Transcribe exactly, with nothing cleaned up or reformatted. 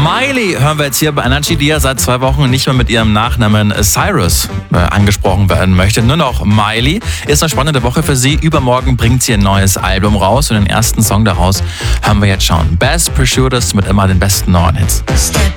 Miley hören wir jetzt hier bei Energy, die ja seit zwei Wochen nicht mehr mit ihrem Nachnamen Cyrus äh, angesprochen werden möchte. Nur noch Miley. Ist eine spannende Woche für sie. Übermorgen bringt sie ein neues Album raus und den ersten Song daraus hören wir jetzt schon. Best Pursued mit immer den besten neuen Hits.